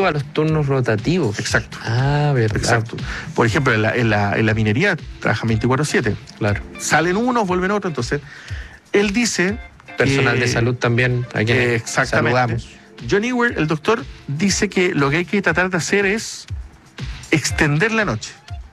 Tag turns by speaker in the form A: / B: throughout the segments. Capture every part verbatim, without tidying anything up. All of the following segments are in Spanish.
A: distinto a los turnos rotativos.
B: Exacto.
A: Ah, verdad.
B: Exacto. Por ejemplo, en la, en la, en la minería trabajan veinticuatro siete.
A: Claro.
B: Salen unos, vuelven otros. Entonces, él dice...
A: Personal
B: que,
A: de salud también, a quien
B: eh, exactamente.
A: saludamos.
B: John Ewer, el doctor, dice que lo que hay que tratar de hacer es extender la noche.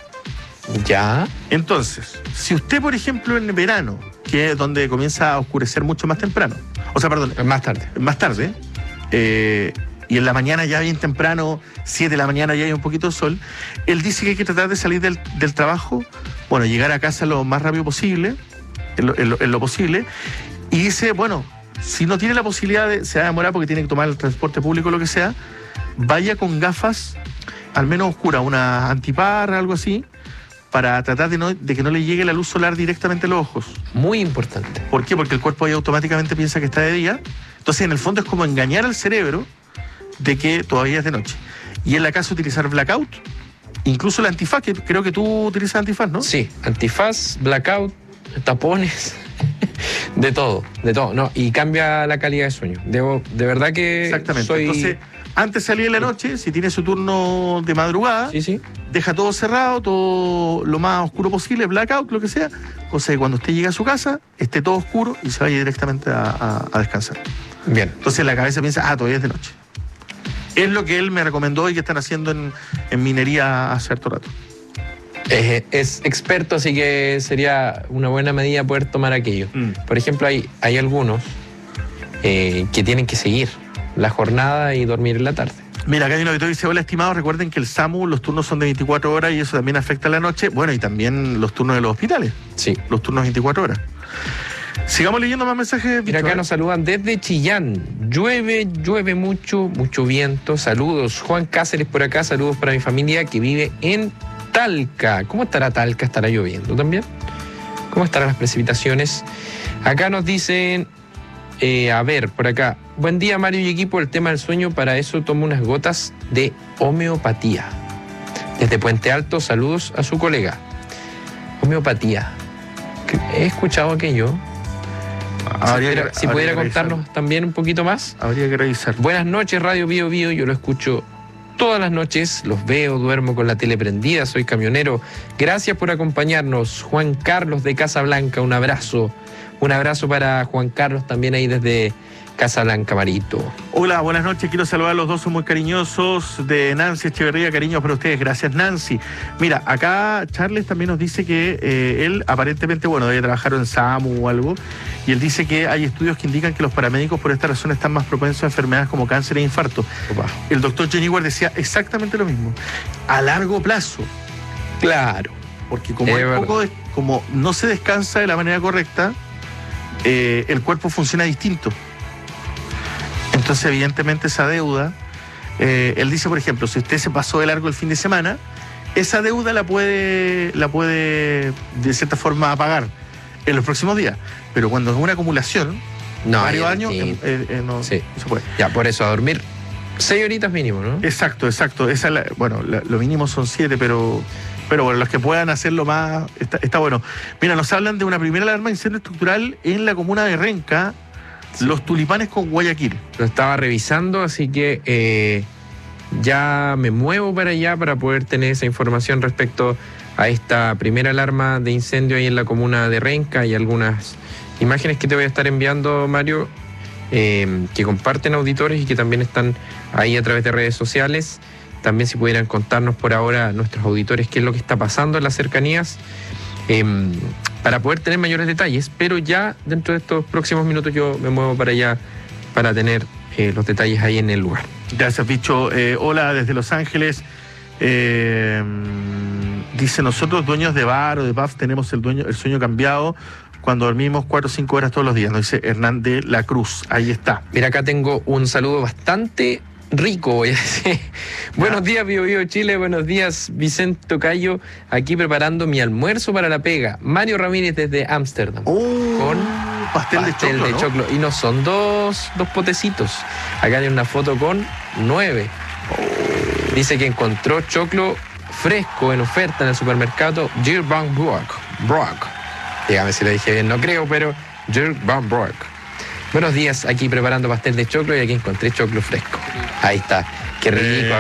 A: Ya.
B: Entonces, si usted, por ejemplo, en verano, que es donde comienza a oscurecer mucho más temprano, o sea, perdón,
A: Más tarde.
B: más tarde, eh, y en la mañana ya bien temprano, siete de la mañana ya hay un poquito de sol, él dice que hay que tratar de salir del, del trabajo, bueno, llegar a casa lo más rápido posible, en lo, en lo, en lo posible, y dice, bueno, si no tiene la posibilidad de, se va a demorar porque tiene que tomar el transporte público o lo que sea, vaya con gafas, al menos oscuras, una antiparra, algo así, para tratar de, no, de que no le llegue la luz solar directamente a los ojos.
A: Muy importante.
B: ¿Por qué? Porque el cuerpo ahí automáticamente piensa que está de día. Entonces, en el fondo es como engañar al cerebro de que todavía es de noche. Y en la casa utilizar blackout, incluso el antifaz, que creo que tú utilizas antifaz, ¿no?
A: Sí, antifaz, blackout, tapones, de todo, de todo. No, y cambia la calidad de sueño. Debo, de verdad que
B: Exactamente.
A: soy...
B: Entonces, antes de salir en la noche, si tiene su turno de madrugada,
A: Sí, sí.
B: deja todo cerrado, todo lo más oscuro posible, blackout, lo que sea, cosa que cuando usted llegue a su casa, esté todo oscuro y se vaya directamente a, a, a descansar.
A: Bien.
B: Entonces la cabeza piensa, ah, todavía es de noche. Es lo que él me recomendó y que están haciendo en, en minería hace cierto rato.
A: Eh, es experto, así que sería una buena medida poder tomar aquello.
B: Mm.
A: Por ejemplo, hay, hay algunos eh, que tienen que seguir la jornada y dormir en la tarde.
B: Mira, acá hay un auditor que dice, hola estimados, recuerden que el SAMU, los turnos son de veinticuatro horas y eso también afecta a la noche. Bueno, y también los turnos de los hospitales,
A: Sí.
B: los turnos veinticuatro horas. Sigamos leyendo más mensajes.
A: Mira, acá nos saludan desde Chillán. Llueve, llueve mucho, mucho viento. Saludos. Juan Cáceres por acá, saludos para mi familia que vive en Talca. ¿Cómo estará Talca? ¿Estará lloviendo también? ¿Cómo estarán las precipitaciones? Acá nos dicen, eh, a ver, por acá. Buen día, Mario y equipo. El tema del sueño, para eso tomo unas gotas de homeopatía. Desde Puente Alto, saludos a su colega. Homeopatía. He escuchado aquello.
B: Habría
A: si pudiera,
B: que-
A: si
B: habría
A: pudiera
B: que
A: contarnos
B: revisar.
A: también un poquito más.
B: Habría que revisar.
A: Buenas noches, Radio Bio Bio. Yo lo escucho todas las noches. Los veo, duermo con la tele prendida. Soy camionero. Gracias por acompañarnos. Juan Carlos de Casablanca, un abrazo. Un abrazo para Juan Carlos también ahí desde Casablanca, Marito.
B: Hola, buenas noches. Quiero saludar a los dos, son muy cariñosos. De Nancy Echeverría, cariños para ustedes. Gracias, Nancy. Mira, acá Charles también nos dice que eh, él aparentemente, bueno, debe trabajar en SAMU o algo, y él dice que hay estudios que indican que los paramédicos por esta razón están más propensos a enfermedades como cáncer e infarto.
A: Opa.
B: El doctor Johnny Ward decía exactamente lo mismo. A largo plazo,
A: Claro.
B: porque como,
A: Es
B: hay
A: verdad.
B: poco de- como no se descansa de la manera correcta, eh, el cuerpo funciona distinto. Entonces, evidentemente, esa deuda, eh, él dice, por ejemplo, si usted se pasó de largo el fin de semana, esa deuda la puede, la puede de cierta forma pagar en los próximos días. Pero cuando es una acumulación,
A: No,
B: varios
A: es
B: años,
A: distinto.
B: eh, eh, no,
A: Sí.
B: no se puede.
A: Ya, por eso, a dormir seis horitas mínimo, ¿no?
B: Exacto, exacto. Esa es la- bueno, la- lo mínimo son siete, pero, pero bueno, los que puedan hacerlo más, está, está bueno. Mira, nos hablan de una primera alarma de incendio estructural en la comuna de Renca,
A: Sí.
B: Los Tulipanes con Guayaquil.
A: Lo estaba revisando, así que eh, ya me muevo para allá para poder tener esa información respecto a esta primera alarma de incendio ahí en la comuna de Renca y algunas imágenes que te voy a estar enviando, Mario, eh, que comparten auditores y que también están ahí a través de redes sociales. También si pudieran contarnos por ahora nuestros auditores qué es lo que está pasando en las cercanías, eh, para poder tener mayores detalles, pero ya dentro de estos próximos minutos yo me muevo para allá para tener eh, los detalles ahí en el lugar.
B: Gracias, bicho. Eh, hola desde Los Ángeles. Eh, dice, nosotros dueños de bar o de pub tenemos el, dueño, el sueño cambiado cuando dormimos cuatro o cinco horas todos los días. Nos dice Hernán de la Cruz. Ahí está.
A: Mira, acá tengo un saludo bastante rico, voy a decir. Buenos días, Bio Bio Chile. Buenos días, Vicente Tocayo. Aquí preparando mi almuerzo para la pega. Mario Ramírez desde Ámsterdam.
B: Oh,
A: Con
B: pastel, de choclo,
A: de
B: ¿no?
A: choclo. Y no son dos, dos potecitos. Acá hay una foto con nueve. Dice que encontró choclo fresco en oferta en el supermercado Gir van Broek. Broek. Dígame si lo dije bien, no creo, pero Gir van Broek. Buenos días, aquí preparando pastel de choclo y aquí encontré choclo fresco. Ahí está, qué rico.
B: Eh,